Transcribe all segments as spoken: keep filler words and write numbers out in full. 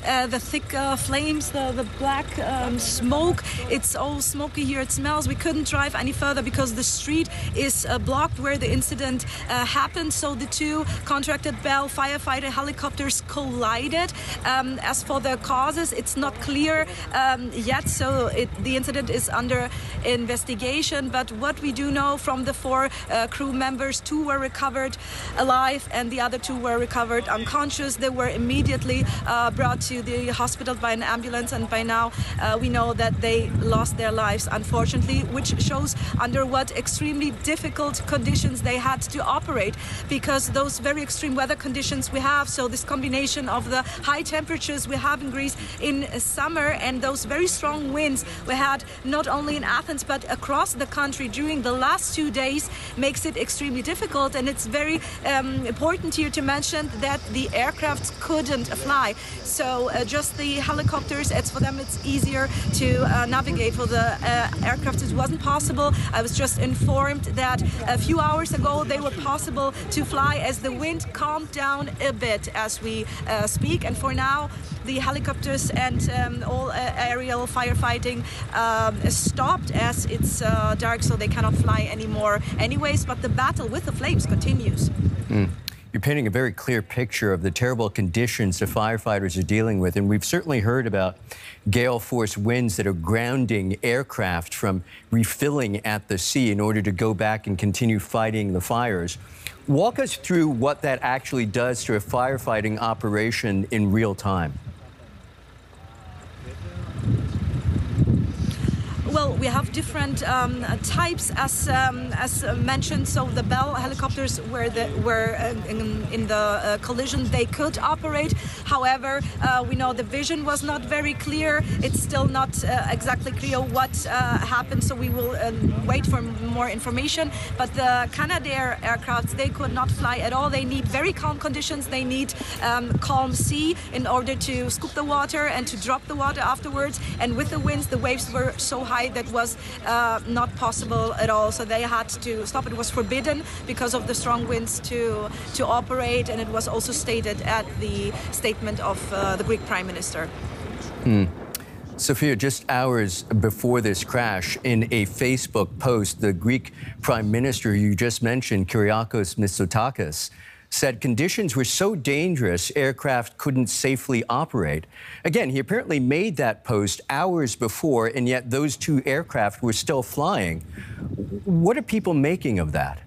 uh, the thick uh, flames, the, the black um, smoke. It's all smoky here. It smells. We couldn't drive any further because the street is uh, blocked where the incident uh, happened. So the two contracted Bell firefighter helicopters collided. Um, as for the causes, it's not clear um, yet. So it, the incident is under investigation. But what we do know from the four uh, crew members, two were recovered alive and the other two were recovered unconscious. They were immediately uh, brought to the hospital by an ambulance, and by now uh, we know that they lost their lives, unfortunately, which shows under what extremely difficult conditions they had to operate, because those very extreme weather conditions we have, so this combination of the high temperatures we have in Greece in summer and those very strong winds we had not only in Athens but across the country during the last two days makes it extremely difficult. And it's very um, important here to mention that the aircraft couldn't fly. So uh, just the helicopters, it's for them it's easier to uh, navigate. For the uh, aircraft it wasn't possible. I was just informed that a few hours ago they were possible to fly as the wind calmed down a bit as we uh, speak. And for now the helicopters and um, all uh, aerial firefighting um, stopped as it's uh, dark, so they cannot fly anymore anyways, but the battle with the flames continues. Mm. You're painting a very clear picture of the terrible conditions the firefighters are dealing with, and we've certainly heard about gale force winds that are grounding aircraft from refilling at the sea in order to go back and continue fighting the fires. Walk us through what that actually does to a firefighting operation in real time. Well, we have different um, types, as um, as mentioned. So the Bell helicopters were the, were uh, in, in the uh, collision, they could operate. However, uh, we know the vision was not very clear. It's still not uh, exactly clear what uh, happened. So we will uh, wait for more information. But the Canadair aircrafts, they could not fly at all. They need very calm conditions. They need um, calm sea in order to scoop the water and to drop the water afterwards. And with the winds, the waves were so high that was uh, not possible at all. So they had to stop. It was forbidden because of the strong winds to to operate, and it was also stated at the statement of uh, the Greek Prime Minister. Mm. Sophia, just hours before this crash, in a Facebook post, the Greek Prime Minister you just mentioned, Kyriakos Mitsotakis, said conditions were so dangerous aircraft couldn't safely operate. Again, he apparently made that post hours before, and yet those two aircraft were still flying. What are people making of that?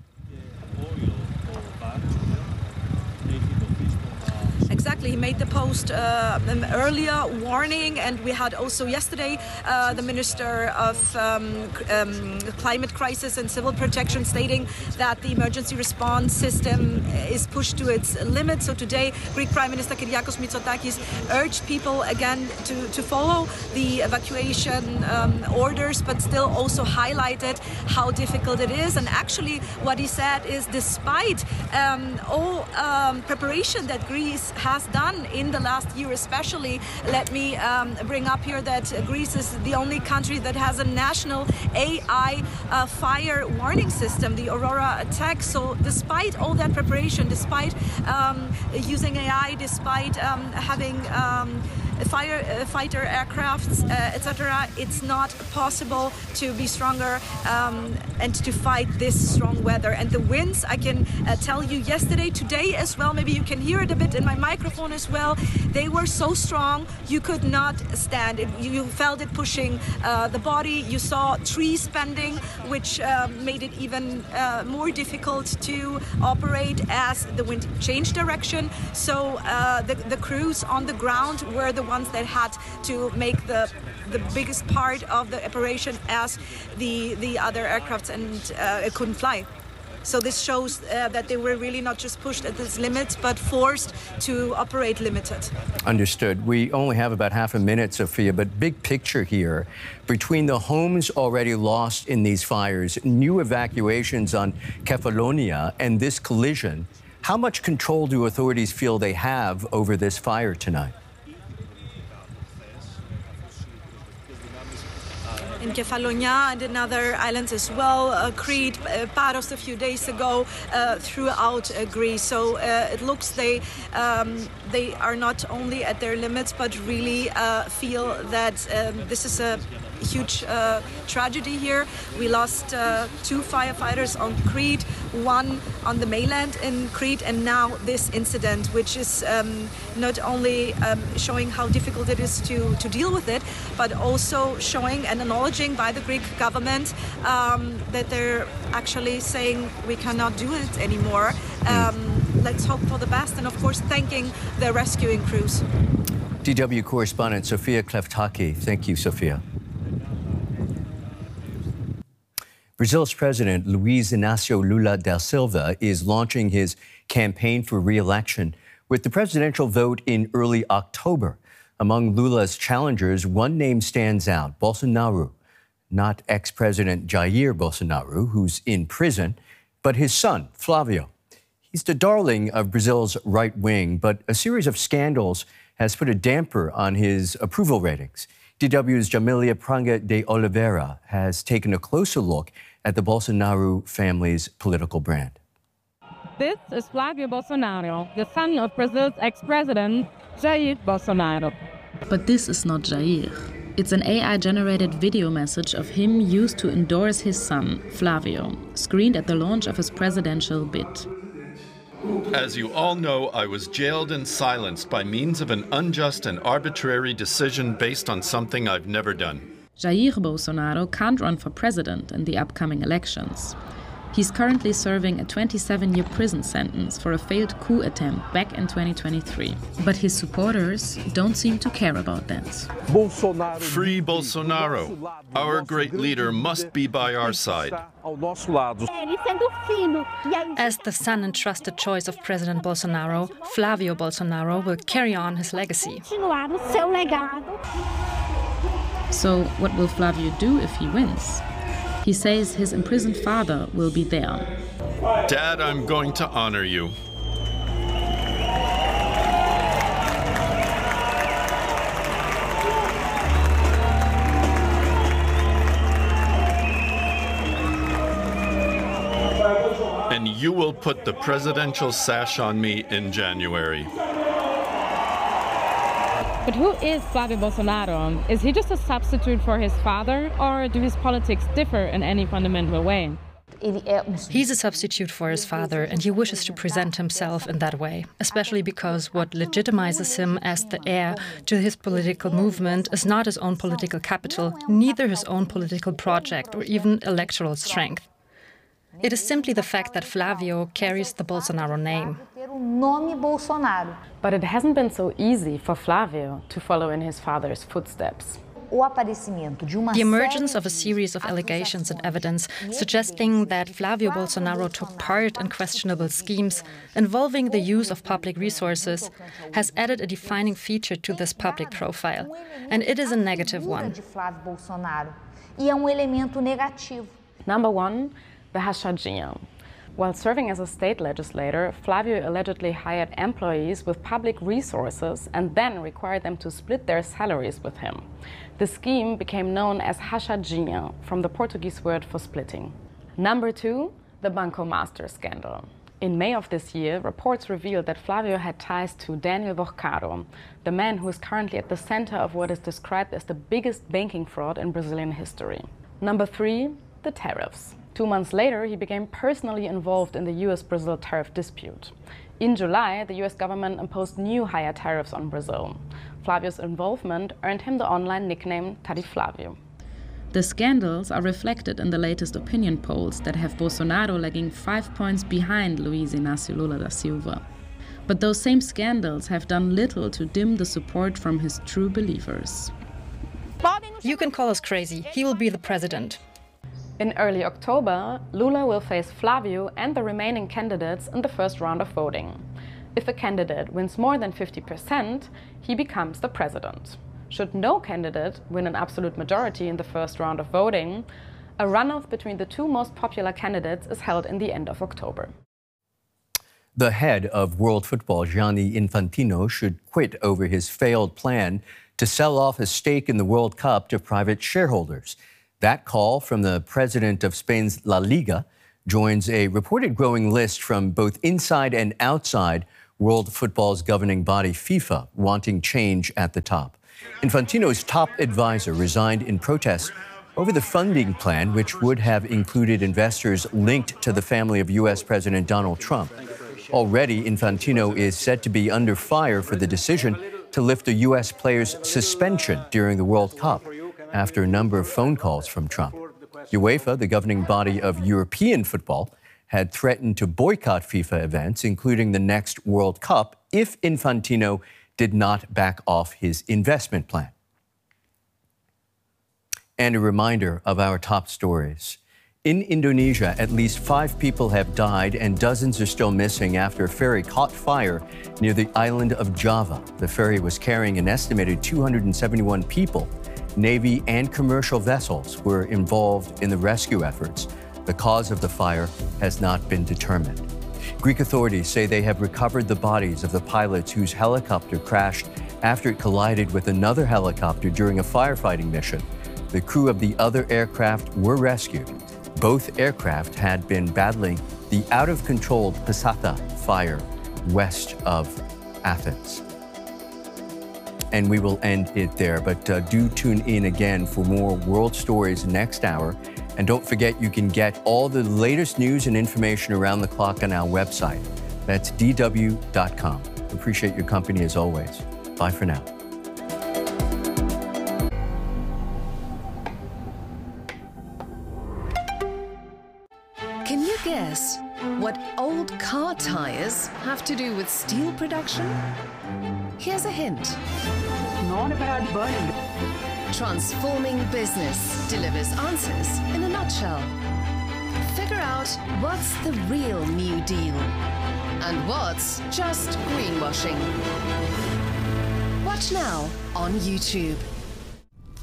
Exactly. He made the post uh, earlier, warning, and we had also yesterday uh, the Minister of um, um, Climate Crisis and Civil Protection stating that the emergency response system is pushed to its limit. So today, Greek Prime Minister Kyriakos Mitsotakis urged people again to, to follow the evacuation um, orders, but still also highlighted how difficult it is. And actually, what he said is, despite um, all um, preparation that Greece has done in the last year especially, let me um, bring up here that Greece is the only country that has a national A I uh, fire warning system, the Aurora Attack. So despite all that preparation, despite um, using A I, despite um, having um, firefighter aircrafts, uh, et cetera, it's not possible to be stronger um, and to fight this strong weather. And the winds, I can uh, tell you, yesterday, today as well, maybe you can hear it a bit in my microphone as well, they were so strong you could not stand it. You felt it pushing uh, the body. You saw trees bending, which uh, made it even uh, more difficult to operate as the wind changed direction. So uh, the, the crews on the ground were the ones that had to make the the biggest part of the operation, as the the other aircrafts and uh, it couldn't fly. So this shows uh, that they were really not just pushed at this limit, but forced to operate limited. Understood. We only have about half a minute, Sophia, but big picture here, between the homes already lost in these fires, new evacuations on Kefalonia, and this collision, how much control do authorities feel they have over this fire tonight? in Kefalonia and in other islands as well, uh, Crete, uh, Paros a few days ago, uh, throughout uh, Greece. So uh, it looks they um, they are not only at their limits, but really uh, feel that um, this is a huge uh, tragedy here. We lost uh, two firefighters on Crete, one on the mainland in Crete, and now this incident, which is um, not only um, showing how difficult it is to, to deal with it, but also showing and acknowledging by the Greek government um, that they're actually saying we cannot do it anymore. Um, let's hope for the best, and of course thanking the rescuing crews. D W correspondent Sofia Kleftaki. Thank you, Sofia. Brazil's President Luiz Inácio Lula da Silva is launching his campaign for re-election with the presidential vote in early October. Among Lula's challengers, one name stands out: Bolsonaro. Not ex-President Jair Bolsonaro, who's in prison, but his son, Flavio. He's the darling of Brazil's right wing, but a series of scandals has put a damper on his approval ratings. D W's Jamilia Pranga de Oliveira has taken a closer look at the Bolsonaro family's political brand. This is Flavio Bolsonaro, the son of Brazil's ex-president, Jair Bolsonaro. But this is not Jair. It's an A I-generated video message of him used to endorse his son, Flavio, screened at the launch of his presidential bid. As you all know, I was jailed and silenced by means of an unjust and arbitrary decision based on something I've never done. Jair Bolsonaro can't run for president in the upcoming elections. He's currently serving a twenty-seven-year prison sentence for a failed coup attempt back in twenty twenty-three. But his supporters don't seem to care about that. Free Bolsonaro. Our great leader must be by our side. As the son and trusted choice of President Bolsonaro, Flavio Bolsonaro will carry on his legacy. So what will Flavio do if he wins? He says his imprisoned father will be there. Dad, I'm going to honor you. And you will put the presidential sash on me in January. But who is Flavio Bolsonaro? Is he just a substitute for his father, or do his politics differ in any fundamental way? He's a substitute for his father, and he wishes to present himself in that way, especially because what legitimizes him as the heir to his political movement is not his own political capital, neither his own political project or even electoral strength. It is simply the fact that Flavio carries the Bolsonaro name. But it hasn't been so easy for Flavio to follow in his father's footsteps. The emergence of a series of allegations and evidence suggesting that Flavio Bolsonaro took part in questionable schemes involving the use of public resources has added a defining feature to this public profile, and it is a negative one. Number one, the Rachadinha. While serving as a state legislator, Flavio allegedly hired employees with public resources and then required them to split their salaries with him. The scheme became known as Rachadinha, from the Portuguese word for splitting. Number two, the Banco Master scandal. In May of this year, reports revealed that Flavio had ties to Daniel Vorcado, the man who is currently at the center of what is described as the biggest banking fraud in Brazilian history. Number three, the tariffs. Two months later, he became personally involved in the U S Brazil tariff dispute. In July, the U S government imposed new higher tariffs on Brazil. Flavio's involvement earned him the online nickname Tariflavio. The scandals are reflected in the latest opinion polls that have Bolsonaro lagging five points behind Luiz Inácio Lula da Silva. But those same scandals have done little to dim the support from his true believers. You can call us crazy. He will be the president. In early October, Lula will face Flavio and the remaining candidates in the first round of voting. If a candidate wins more than fifty percent, he becomes the president. Should no candidate win an absolute majority in the first round of voting, a runoff between the two most popular candidates is held in the end of October. The head of World Football, Gianni Infantino, should quit over his failed plan to sell off his stake in the World Cup to private shareholders. That call from the president of Spain's La Liga joins a reported growing list from both inside and outside world football's governing body, FIFA, wanting change at the top. Infantino's top advisor resigned in protest over the funding plan, which would have included investors linked to the family of U S President Donald Trump. Already, Infantino is said to be under fire for the decision to lift a U S player's suspension during the World Cup after a number of phone calls from Trump. UEFA, the governing body of European football, had threatened to boycott FIFA events, including the next World Cup, if Infantino did not back off his investment plan. And a reminder of our top stories. In Indonesia, at least five people have died and dozens are still missing after a ferry caught fire near the island of Java. The ferry was carrying an estimated two hundred seventy-one people. Navy and commercial vessels were involved in the rescue efforts. The cause of the fire has not been determined. Greek authorities say they have recovered the bodies of the pilots whose helicopter crashed after it collided with another helicopter during a firefighting mission. The crew of the other aircraft were rescued. Both aircraft had been battling the out-of-control Pasata fire west of Athens. And we will end it there, but uh, do tune in again for more world stories next hour. And don't forget, you can get all the latest news and information around the clock on our website. That's D W dot com. Appreciate your company as always. Bye for now. Can you guess what old car tires have to do with steel production? Here's a hint. Transforming Business delivers answers in a nutshell. Figure out what's the real New Deal and what's just greenwashing. Watch now on YouTube.